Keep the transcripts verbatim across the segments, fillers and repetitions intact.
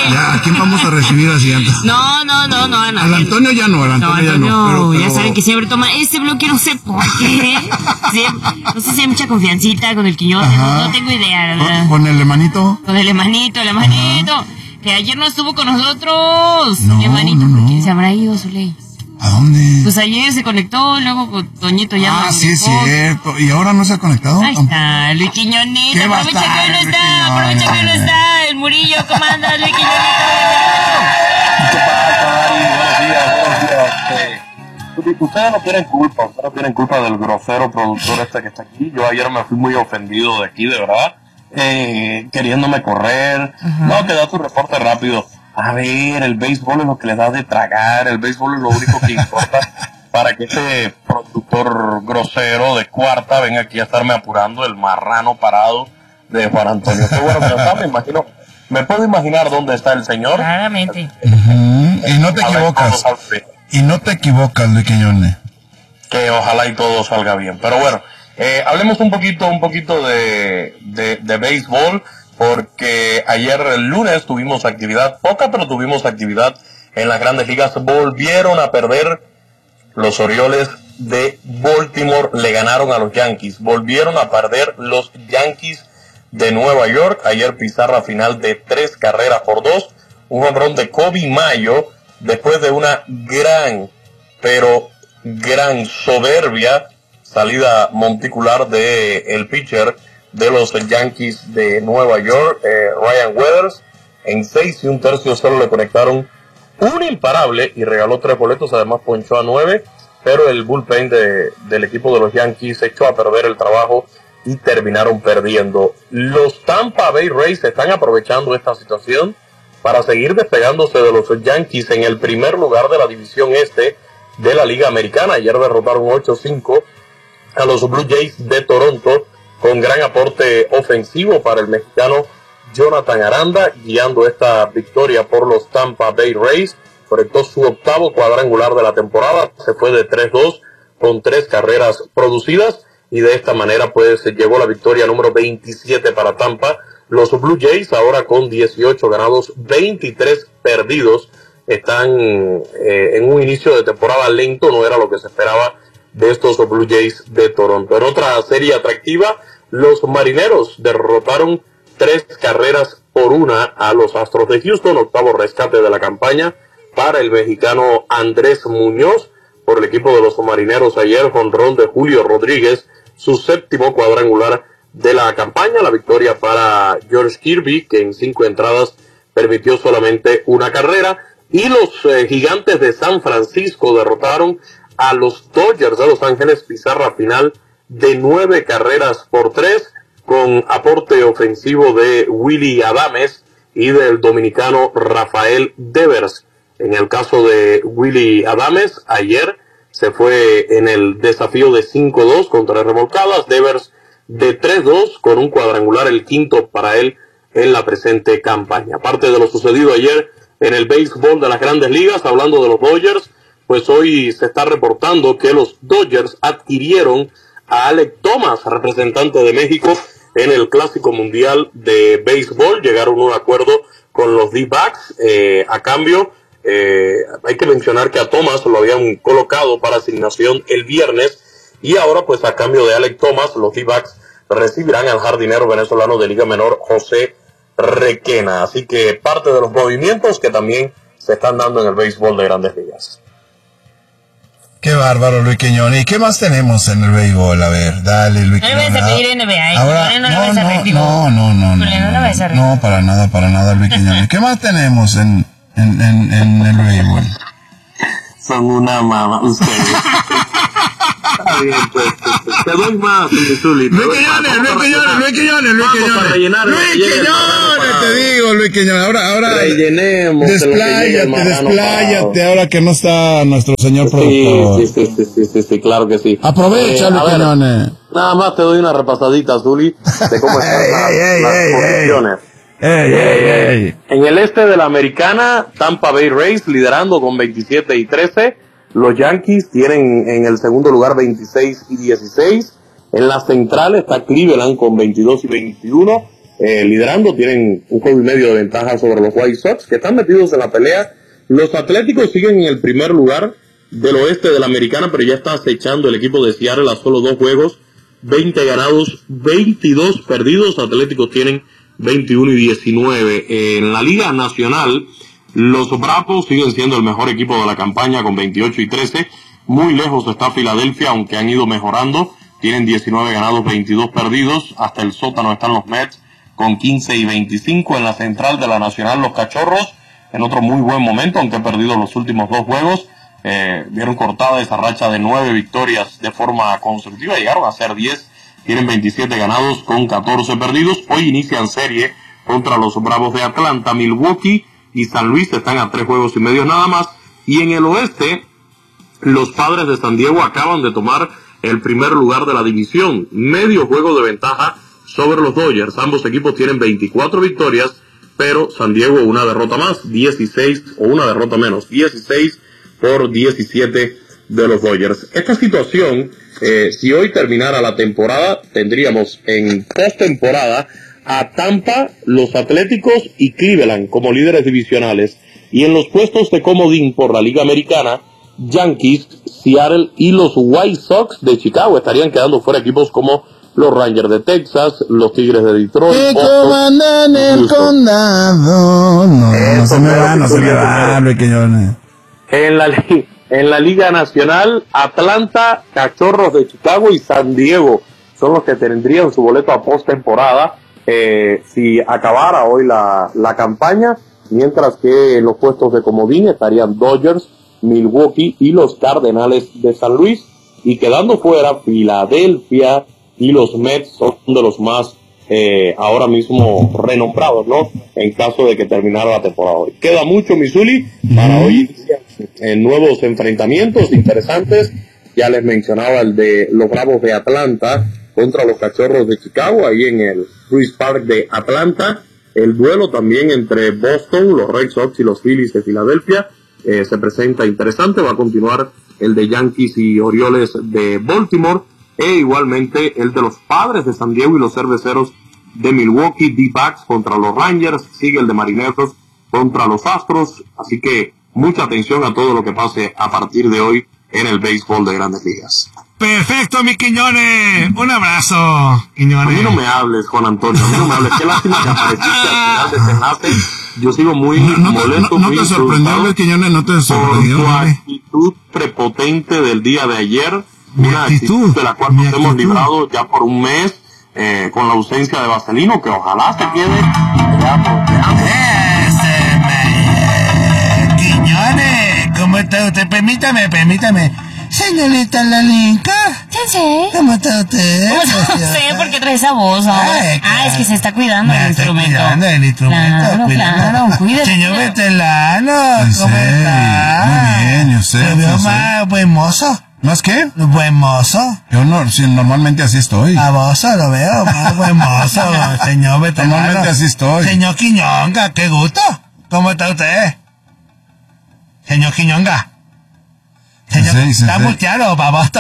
Ya, ¿a quién vamos a recibir así antes? No, no, no, no, Ana. Al Antonio ya no, al Antonio, no, Antonio ya no. Pero, pero... Ya saben que siempre toma ese bloque, no sé por qué. Sí, no sé si hay mucha confiancita con el Quillote, no, no tengo idea, ¿verdad? ¿Con, ¿Con el hermanito? Con el hermanito, el hermanito. Ajá. Que ayer no estuvo con nosotros. No, mi hermanito, no, no. ¿quién se habrá ido, Zuley? ¿A dónde? Pues ayer se conectó, luego con Toñito ya. Ah, sí, es cierto. ¿Y ahora no se ha conectado? Ahí está, Luis Quiñonito. Aprovecha que hoy no está, aprovecha que hoy no está. El Murillo, ¿cómo andas, Luis Quiñonito? ¿Qué pasa, Ari? Buenos días, buenos días. Eh, ustedes no tienen culpa, ustedes no tienen culpa del grosero productor este que está aquí. Yo ayer me fui muy ofendido de aquí, de verdad. Eh, queriéndome correr. Uh-huh. No, que da tu reporte rápido. A ver, el béisbol es lo que le da de tragar, el béisbol es lo único que importa para que este productor grosero de cuarta venga aquí a estarme apurando el marrano parado de Juan Antonio. Qué bueno que no está, me imagino, me puedo imaginar dónde está el señor. Claramente. Uh-huh. Y no te equivocas, y no te equivocas, Luis Quiñones. Que ojalá y todo salga bien, pero bueno, eh, hablemos un poquito, un poquito de, de, de béisbol. Porque ayer el lunes tuvimos actividad, poca, pero tuvimos actividad en las grandes ligas. Volvieron a perder los Orioles de Baltimore, le ganaron a los Yankees. Volvieron a perder los Yankees de Nueva York. Ayer pizarra final de tres carreras por dos. Un jonrón de Kobe Mayo después de una gran, pero gran soberbia salida monticular de el pitcher de los Yankees de Nueva York, eh, Ryan Weathers. En seis y un tercio solo le conectaron un imparable y regaló tres boletos, además ponchó a nueve, pero el bullpen de, del equipo de los Yankees echó a perder el trabajo y terminaron perdiendo. Los Tampa Bay Rays están aprovechando esta situación para seguir despegándose de los Yankees en el primer lugar de la división este de la Liga Americana. Ayer derrotaron ocho cinco a los Blue Jays de Toronto, con gran aporte ofensivo para el mexicano Jonathan Aranda, guiando esta victoria por los Tampa Bay Rays. Conectó su octavo cuadrangular de la temporada, se fue de tres dos con tres carreras producidas, y de esta manera pues llegó la victoria número veintisiete para Tampa. Los Blue Jays ahora con dieciocho ganados, veintitrés perdidos, están eh, en un inicio de temporada lento, no era lo que se esperaba de estos Blue Jays de Toronto. En otra serie atractiva, los Marineros derrotaron tres carreras por una a los Astros de Houston, octavo rescate de la campaña para el mexicano Andrés Muñoz por el equipo de los Marineros. Ayer jonrón de Julio Rodríguez, su séptimo cuadrangular de la campaña. La victoria para George Kirby, que en cinco entradas permitió solamente una carrera. Y los eh, Gigantes de San Francisco derrotaron a los Dodgers de Los Ángeles, pizarra final de nueve carreras por tres, con aporte ofensivo de Willy Adames y del dominicano Rafael Devers. En el caso de Willy Adames, ayer se fue en el desafío de cinco dos con tres remolcadas, Devers de tres dos con un cuadrangular, el quinto para él en la presente campaña. Aparte de lo sucedido ayer en el béisbol de las grandes ligas, hablando de los Dodgers, pues hoy se está reportando que los Dodgers adquirieron a Alek Thomas, representante de México en el Clásico Mundial de Béisbol. Llegaron a un acuerdo con los D-backs, eh, a cambio, eh, hay que mencionar que a Thomas lo habían colocado para asignación el viernes, y ahora pues a cambio de Alek Thomas, los D-backs recibirán al jardinero venezolano de Liga Menor, José Requena. Así que parte de los movimientos que también se están dando en el béisbol de grandes ligas. Qué bárbaro, Luis Quiñones. ¿Y qué más tenemos en el béisbol? A ver, dale, Luis Quiñones. No le vas a pedir N B A, ¿eh? Ahora, no, no, no, no, no, no, no, no, no, no, para nada, para nada, Luis Quiñones. ¿Qué más tenemos en, en, en, en el béisbol? Son una mama, ustedes. Está bien, pues, te doy más, Zuli. Luis Quiñones, Luis Quiñones, Luis Quiñones, Luis Quiñones. Luis Quiñones, te digo, Luis Quiñones. Ahora, ahora. Rellenemos. Despláyate, despláyate, ahora que no está nuestro señor productor. Sí, sí, sí, sí, sí, sí, claro que sí. Aprovecha, eh, Luis Quiñones. Nada más te doy una repasadita, Zuli, de cómo están ey, las, ey, las ey, posiciones. Ey, ey, ey. En el este de la Americana, Tampa Bay Rays liderando con veintisiete y trece. Los Yankees tienen en el segundo lugar veintiséis y dieciséis. En la central está Cleveland con veintidós y veintiuno. eh, liderando, tienen un juego y medio de ventaja sobre los White Sox, que están metidos en la pelea. Los Atléticos siguen en el primer lugar del oeste de la Americana, pero ya está acechando el equipo de Seattle a solo dos juegos, veinte ganados, veintidós perdidos. Atléticos tienen veintiuno y diecinueve. En la Liga Nacional, los Bravos siguen siendo el mejor equipo de la campaña con veintiocho y trece. Muy lejos está Filadelfia, aunque han ido mejorando. Tienen diecinueve ganados, veintidós perdidos. Hasta el sótano están los Mets con quince y veinticinco. En la central de la Nacional, los Cachorros, en otro muy buen momento, aunque han perdido los últimos dos juegos. Eh, vieron cortada esa racha de nueve victorias de forma consecutiva. Llegaron a ser diez. Tienen veintisiete ganados con catorce perdidos. Hoy inician serie contra los Bravos de Atlanta. Milwaukee y San Luis están a tres juegos y medio nada más. Y en el oeste, los Padres de San Diego acaban de tomar el primer lugar de la división. Medio juego de ventaja sobre los Dodgers. Ambos equipos tienen veinticuatro victorias, pero San Diego una derrota más, dieciséis, o una derrota menos, dieciséis por diecisiete de los Dodgers. Esta situación, eh, si hoy terminara la temporada, tendríamos en postemporada a Tampa, los Atléticos y Cleveland como líderes divisionales. Y en los puestos de comodín por la Liga Americana, Yankees, Seattle y los White Sox de Chicago estarían quedando fuera equipos como los Rangers de Texas, los Tigres de Detroit. ¡Que comandan el condado! No, no se me va, no se me va, pequeñones. En la, en la Liga Nacional, Atlanta, Cachorros de Chicago y San Diego son los que tendrían su boleto a postemporada eh, si acabara hoy la, la campaña, mientras que en los puestos de comodín estarían Dodgers, Milwaukee y los Cardenales de San Luis, y quedando fuera Filadelfia y los Mets son de los más eh, ahora mismo renombrados, ¿no? En caso de que terminara la temporada hoy. Queda mucho, Missouri, para hoy en nuevos enfrentamientos interesantes. Ya les mencionaba el de los Bravos de Atlanta contra los Cachorros de Chicago, ahí en el Truist Park de Atlanta. El duelo también entre Boston, los Red Sox y los Phillies de Filadelfia eh, se presenta interesante. Va a continuar el de Yankees y Orioles de Baltimore, e igualmente el de los Padres de San Diego y los Cerveceros de Milwaukee. D-backs contra los Rangers, sigue el de Marineros contra los Astros, así que mucha atención a todo lo que pase a partir de hoy en el béisbol de Grandes Ligas. Perfecto, mi Quiñones. Un abrazo, Quiñones. A mí no me hables, Juan Antonio. A mí no me hables. Qué lástima que apareciste al final de este enlace. Yo sigo muy no, no, molesto. No, no, no te sorprendió, Quiñones, no te sorprendió. Por tu actitud prepotente del día de ayer. Mi una actitud, actitud de la cual nos hemos librado ya por un mes, eh, con la ausencia de Vaselino, que ojalá se quede. Ese me... Quiñones, ¿cómo está usted? Permítame, permítame. Señorita Lalinka. Sí, sí. ¿Cómo está usted? No sé por qué trae esa voz ahora. Ay, claro. Ah, es que se está cuidando el instrumento. Cuidando el instrumento. Claro, cuidando. claro, cuídate. Señor Vetelano, ¿cómo está? Muy bien, yo sé. ¿Te veo más buen mozo? ¿Más qué? ¿Buen mozo? Yo no, sí, normalmente así estoy. A vos lo veo, más buen mozo, señor Vetelano. Normalmente así estoy. Señor Quiñonga, qué gusto. ¿Cómo está usted? Señor Quiñonga. Señor, sí, sí, está sí. Muteado, babosto.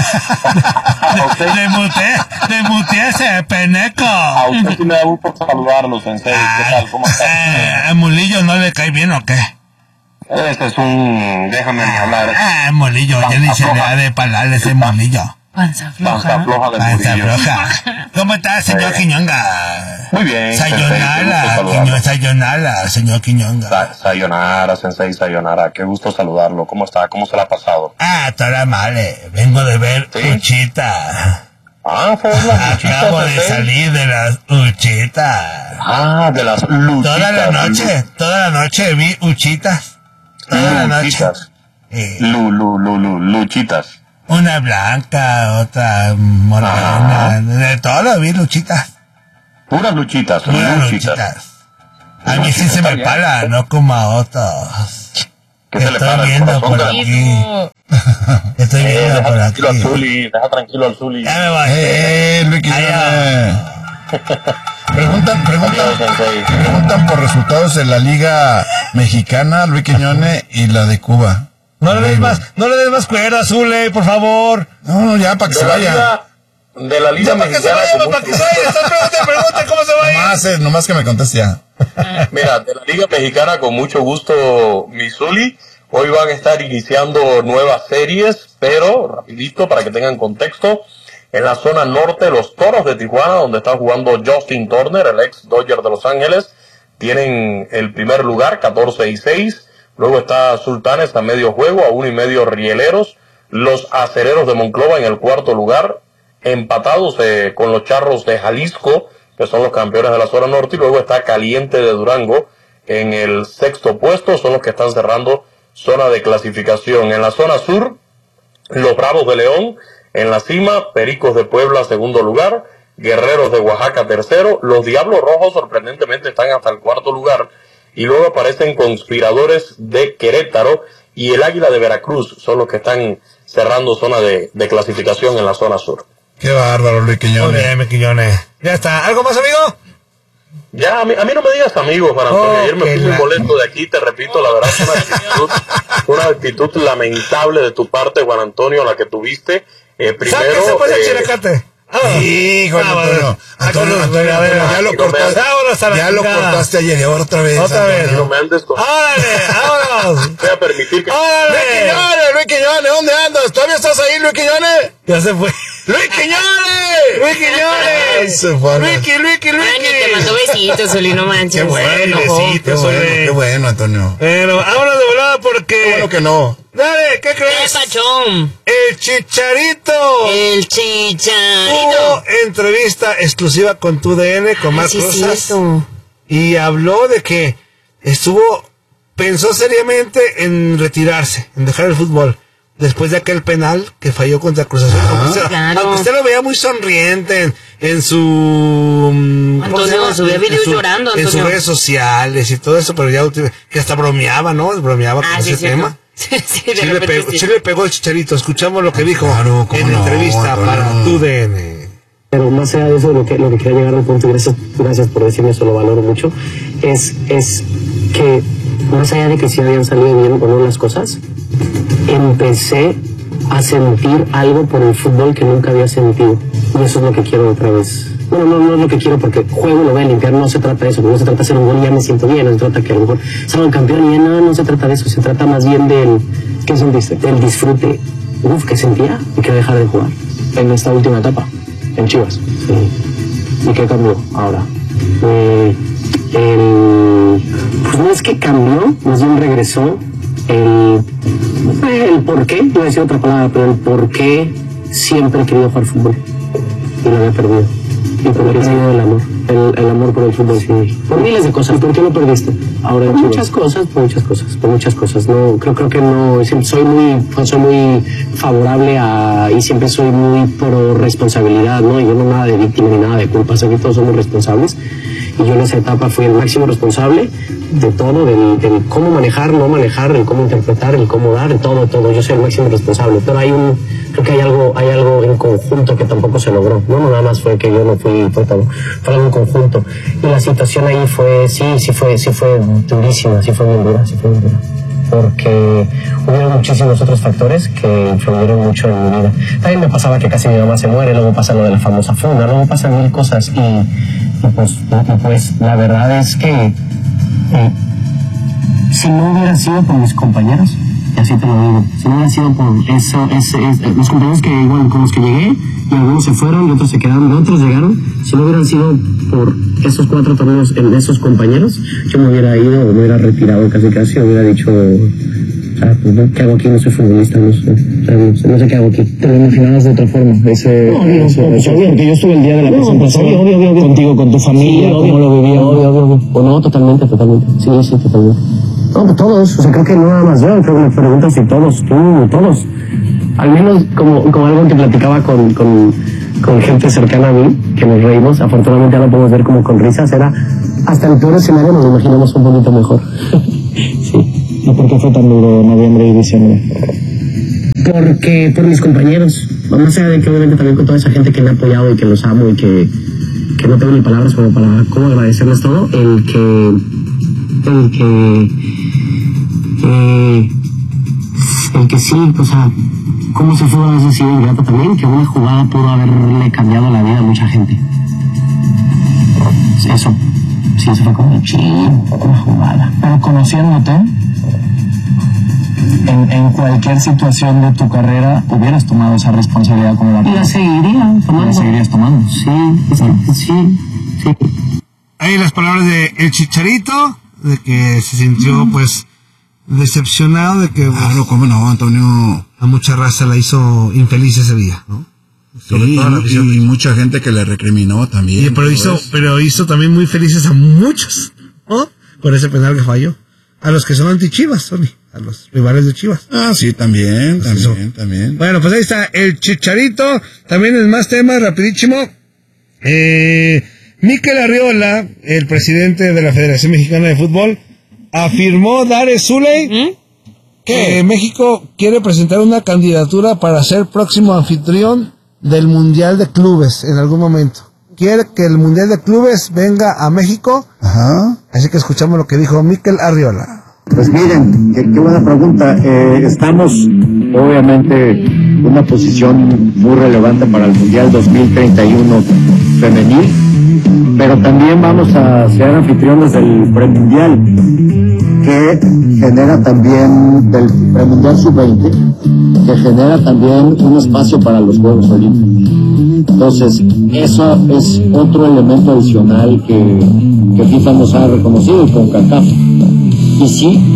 Le muteé, le muteé ese peneco. A usted sí me da gusto saludarlo, Sensei. ¿Qué tal? ¿Cómo está? Eh, ¿El Mulillo no le cae bien o qué? Este es un... déjame ni hablar. Ah, el Mulillo, ya ni se le ha de palar ese Mulillo. Panza floja. Panza floja de Panza Murillo. floja. ¿Cómo está, señor Eh, Quiñonga? Muy bien. Sayonara, Quiñonga, sayonara, señor Quiñonga. Sa sayonara, Sensei, sayonara. Qué gusto saludarlo. ¿Cómo está? ¿Cómo se le ha pasado? Ah, toda madre. Vengo de ver ¿Sí? Uchita. Ah, fue las luchitas. Acabo de Sensei. salir de las Uchitas. Ah, de las luchitas. Toda la noche, toda la noche vi Uchitas. Toda la noche. Luchitas. Eh, Lu, lu, lu, lu, luchitas. una blanca, otra morena, Ajá. de todo vi luchitas. Puras luchitas, Puras luchitas. luchitas. A mí sí se me para, no como a otros. ¿Qué se le Estoy para el viendo corazón? por aquí. Estoy Eh, viendo deja por aquí. tranquilo al Zuli, deja tranquilo al Zuli. Ya me voy. Eh, Luis Quiñones. Preguntan, preguntan, preguntan por resultados de la Liga Mexicana, Luis Quiñones, y la de Cuba. No le des más, no le des más cuerda, Zule, por favor. No, no, ya, para que De se la vaya. Liga, De la Liga Mexicana. Para que se vaya, estás pregunta, pregunta cómo se va a ir. Nomás, eh, nomás que me conteste ya. Mira, de la Liga Mexicana, con mucho gusto, Missouri. Hoy van a estar iniciando nuevas series, pero, rapidito, para que tengan contexto, en la zona norte, los Toros de Tijuana, donde está jugando Justin Turner, el ex Dodger de Los Ángeles, tienen el primer lugar, catorce y seis. Luego está Sultanes a medio juego, a uno y medio Rieleros. Los Acereros de Monclova en el cuarto lugar, empatados eh, con los Charros de Jalisco, que son los campeones de la zona norte. Y luego está Caliente de Durango en el sexto puesto, son los que están cerrando zona de clasificación. En la zona sur, los Bravos de León en la cima, Pericos de Puebla segundo lugar, Guerreros de Oaxaca tercero, los Diablos Rojos sorprendentemente están hasta el cuarto lugar, y luego aparecen Conspiradores de Querétaro y el Águila de Veracruz, son los que están cerrando zona de, de clasificación en la zona sur. Qué bárbaro, Luis Quiñones. Muy bien, Luis Quiñones. Ya está. ¿Algo más, amigo? Ya, a mí, a mí no me digas amigos, Juan Antonio. Oh, Ayer me fui muy la... molesto de aquí, te repito, la verdad, una actitud, una actitud lamentable de tu parte, Juan Antonio, la que tuviste. Eh, primero, ¡sáquese pues el eh, chiracate! Ah, sí, Juan Antonio. Antonio, Antonio, a ver, ya lo cortaste, ya lo cortaste ayer y ahora otra vez. Otra vez. No me andes con... ¡Órale, vámonos! Voy a permitir que... ¡Órale! ¡Luis Quiñones, Luis Quiñones! ¿Dónde andas? ¿Todavía estás ahí, Luis Quiñones? Ya se fue. ¡Luis Quiñones! ¡Luis Quiñones! Se fue. ¡Luiki, Luiki, Luiki! Ay, ni te mandó besitos, Oli, no manches. Qué bueno, besitos, qué bueno, qué bueno, Antonio. Bueno, vámonos de volada porque... Qué bueno que no. Dale, ¿qué crees? ¡Qué pachón! ¡El Chicharito! ¡El Chicharito! Hubo entrevista exclusiva con tu D N, con Marc Rosas. Sí, y habló de que estuvo... Pensó seriamente en retirarse, en dejar el fútbol. Después de aquel penal que falló contra Cruz Azul. Ah, usted, claro. Aunque usted lo veía muy sonriente en, en su... Antonio, subía videos llorando, Antonio. En sus redes sociales y todo eso, pero ya que hasta bromeaba, ¿no? Bromeaba ah, con sí, ese sí, tema. ¿no? Sí, sí, de sí, le pegó, sí. sí le pegó el Chicharito. Escuchamos lo que dijo claro, en no, entrevista no, para no. tu D N. Pero más allá de eso, lo que, lo que quería llegar al punto, y gracias, gracias por decirme eso, lo valoro mucho, es, es que más allá de que si habían salido bien o no las cosas, empecé a sentir algo por el fútbol que nunca había sentido. Y eso es lo que quiero otra vez. Bueno, no, no es lo que quiero porque juego lo voy a limpiar, no se trata de eso, no se trata de hacer un gol y ya me siento bien, no se trata que a lo mejor salga un campeón y ya no, no se trata de eso, se trata más bien del, ¿qué sentiste? Del disfrute, uf, que sentía y que dejar de jugar en esta última etapa, en Chivas. Sí. ¿Y qué cambió ahora? Eh, el, pues no es que cambió, más bien regresó el, el por qué, no voy a decir otra palabra, pero el por qué siempre he querido jugar fútbol y lo había perdido. Y por qué he perdido el amor, el, el amor por el fútbol, sí. Por miles de cosas. ¿Y por qué lo perdiste? Ahora por muchas cosas, por muchas cosas, por muchas cosas. No, creo, creo que no, soy muy, soy muy favorable a, y siempre soy muy pro responsabilidad, ¿no? Y yo no nada de víctima ni nada de culpa, sé que todos somos responsables. Y yo en esa etapa fui el máximo responsable de todo, del, del cómo manejar, no manejar, el cómo interpretar, el cómo dar, todo, todo. Yo soy el máximo responsable, pero hay un, creo que hay algo, hay algo en conjunto que tampoco se logró. No, no nada más fue que yo no fui, fue todo, fue algo en conjunto. Y la situación ahí fue, sí, sí fue, sí fue durísima, sí fue muy dura, sí fue muy dura. Porque hubo muchísimos otros factores que influyeron mucho en mi vida. También me pasaba que casi mi mamá se muere, luego pasa lo de la famosa funda, luego pasan mil cosas y, y, pues, y pues la verdad es que eh, si no hubiera sido por mis compañeros, y así te lo digo, si no hubiera sido por eso, ese, ese, los compañeros que igual con los que llegué, y algunos se fueron y otros se quedaron, y otros llegaron, si no hubieran sido por esos cuatro torneos en esos compañeros, yo me hubiera ido, me hubiera retirado casi casi, hubiera dicho, o sea, pues, ¿qué hago aquí? No soy futbolista, no sé, o sea, no, sé, no sé qué hago aquí. ¿Te lo imaginabas de otra forma? Ese, no, obvio, eso, eso, obvio, porque yo estuve el día de la no, presentación, obvio, obvio, obvio, obvio. Contigo, con tu familia, sí, obvio, cómo lo vivías. Obvio, obvio, obvio. O no, totalmente, totalmente, sí, sí, totalmente. No, pues todos, o sea, creo que no nada más yo, creo que me preguntas si todos, tú, todos. Al menos como, como algo que platicaba con, con, con gente cercana a mí, que nos reímos, afortunadamente ya lo podemos ver como con risas, era hasta el peor escenario nos lo imaginamos un poquito mejor. Sí. ¿Y por qué fue tan duro noviembre y diciembre? Porque, por mis compañeros, más allá de que obviamente también con toda esa gente que me ha apoyado y que los amo y que, que no tengo ni palabras como para cómo agradecerles todo, el que, el que, eh, el que sí, o sea, cómo se fue a veces así de ingrato también, que una jugada pudo haberle cambiado la vida a mucha gente. Eso, sí, eso fue como ching, una jugada. Pero conociéndote, en, en cualquier situación de tu carrera hubieras tomado esa responsabilidad como la... Y la seguiría tomando. ¿La seguirías tomando? Sí, sí, sí, sí. Ahí las palabras de El Chicharito, de que se sintió, mm. pues, decepcionado, de que... Claro, pues, cómo no, Antonio... A mucha raza la hizo infeliz ese día, ¿no? Sobre sí, todo la afición. Y, y mucha gente que le recriminó también. Y, pero, hizo, pero hizo también muy felices a muchos, ¿no? Por ese penal que falló. A los que son anti-Chivas, Tony. A los rivales de Chivas. Ah, sí, también, pues también, eso. también. Bueno, pues ahí está El Chicharito. También en más temas, rapidísimo. Eh, Mikel Arriola, el presidente de la Federación Mexicana de Fútbol, afirmó, Dare Zuley, ¿Mm? que México quiere presentar una candidatura para ser próximo anfitrión del Mundial de Clubes en algún momento. Quiere que el Mundial de Clubes venga a México. Ajá. Así que escuchamos lo que dijo Mikel Arriola. Pues miren, qué, qué buena pregunta. Eh, estamos, obviamente, en una posición muy relevante para el Mundial dos mil treinta y uno femenil, pero también vamos a ser anfitriones del premundial, que genera también, del premundial sub veinte, que genera también un espacio para los Juegos Olímpicos. Entonces, eso es otro elemento adicional que, que FIFA nos ha reconocido con CONCACAF. Y sí,